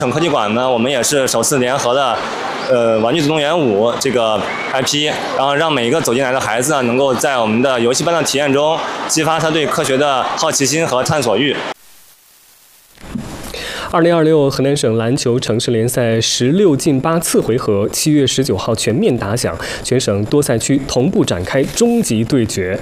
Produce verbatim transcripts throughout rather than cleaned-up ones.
省科技馆呢，我们也是首次联合了，呃，玩具总动员五这个 I P， 然后让每一个走进来的孩子呢，能够在我们的游戏般的体验中，激发他对科学的好奇心和探索欲。 二零二六河南省篮球城市联赛十六进八次回合，七月十九号全面打响，全省多赛区同步展开终极对决。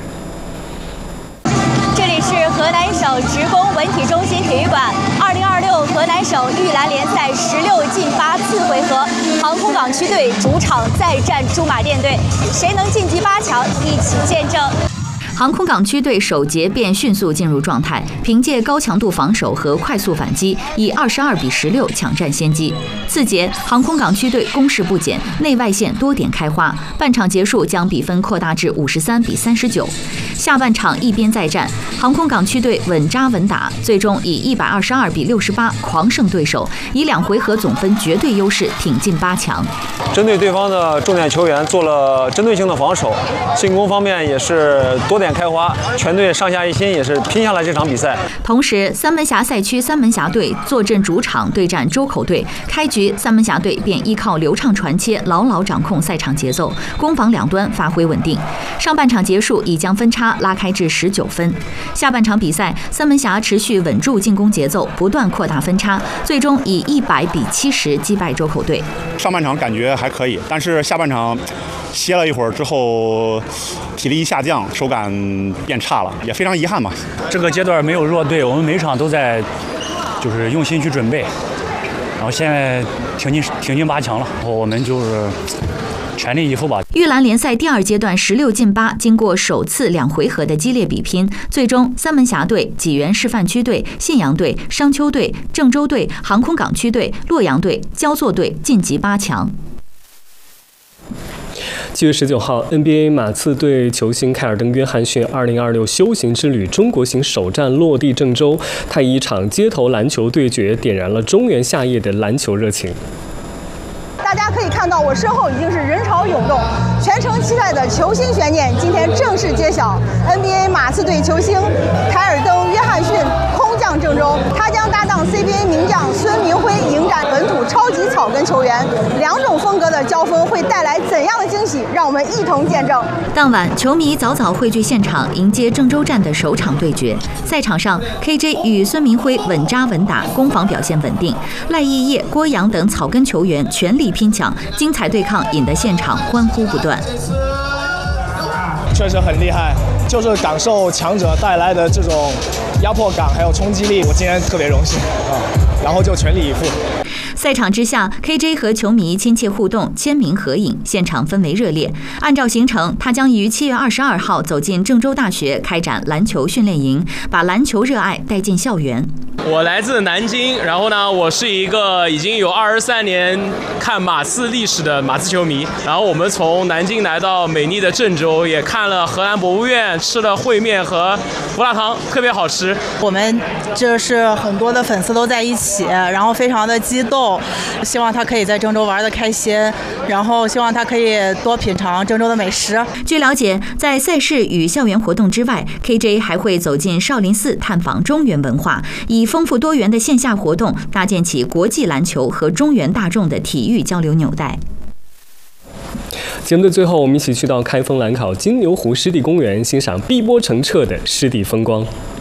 这里是河南省职工文体中心体育馆，二零二六河南省玉兰联赛十六进八次回合，航空港区队主场再战驻马店队，谁能晋级八强，一起见证。 航空港区队首节便迅速进入状态，凭借高强度防守和快速反击，以二十二比十六抢占先机。次节，航空港区队攻势不减，内外线多点开花，半场结束将比分扩大至五十三比三十九。下半场一边再战，航空港区队稳扎稳打，最终以一百二十二比六十八狂胜对手，以两回合总分绝对优势挺进八强。 针对对方的重点球员做了针对性的防守，进攻方面也是多点开花，全队上下一心，也是拼下了这场比赛。 同时，三门峡赛区三门峡队坐镇主场对战周口队，开局三门峡队便依靠流畅传切，牢牢掌控赛场节奏，攻防两端发挥稳定。上半场结束，已将分差拉开至十九分。下半场比赛，三门峡持续稳住进攻节奏，不断扩大分差，最终以一百比七十击败周口队。 上半场感觉还可以，但是下半场歇了一会儿之后，体力一下降，手感变差了，也非常遗憾吧。 这个阶段没有弱队，我们每场都在就是用心去准备，然后现在挺进挺进八强了，然后我们就是全力以赴吧。 玉兰联赛第二阶段十六进八，经过首次两回合的激烈比拼，最终三门峡队、济源示范区队、信阳队、商丘队、郑州队、航空港区队、洛阳队、焦作队晋级八强。 七月十九号 ，N B A 马刺队球星凯尔登·约翰逊二零二六修行之旅中国行首站落地郑州，他以一场街头篮球对决点燃了中原夏夜的篮球热情。 大家可以看到，我身后已经是人潮涌动，全城期待的球星悬念今天正式揭晓。N B A 马刺队球星凯尔登·约翰逊空降郑州，他将搭档 C B A 名将孙铭徽迎战本土超级草根球员，两种风格的交锋会带来怎样的惊喜？让我们一同见证。 当晚，球迷早早汇聚现场，迎接郑州站的首场对决。赛场上 ，K J 与孙铭徽稳扎稳打，攻防表现稳定，赖奕业、郭阳等草根球员全力拼抢，精彩对抗引得现场欢呼不断。 确实很厉害，就是感受强者带来的这种压迫感还有冲击力，我今天特别荣幸啊，然后就全力以赴。 赛场之下 ，K J 和球迷亲切互动、签名合影，现场氛围热烈。按照行程，他将于七月二十二号走进郑州大学开展篮球训练营，把篮球热爱带进校园。 我来自南京，然后呢，我是一个已经有二十三年看马刺历史的马刺球迷。然后我们从南京来到美丽的郑州，也看了荷兰博物院，吃了烩面和胡辣汤，特别好吃。 我们就是很多的粉丝都在一起，然后非常的激动，希望他可以在郑州玩得开心，然后希望他可以多品尝郑州的美食。 据了解，在赛事与校园活动之外 ，K J 还会走进少林寺探访中原文化，以丰富多元的线下活动搭建起国际篮球和中原大众的体育交流纽带。 节目的最后，我们一起去到开封兰考金牛湖湿地公园，欣赏碧波澄澈的湿地风光。